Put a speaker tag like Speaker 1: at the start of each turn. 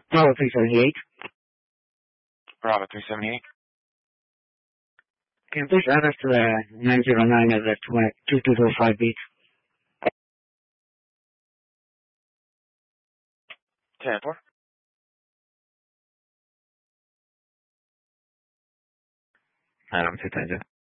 Speaker 1: Bravo 378.
Speaker 2: Bravo 378.
Speaker 1: Can you please add us to the 909 of the 2205 beat?
Speaker 2: 10-4.
Speaker 1: I don't see that.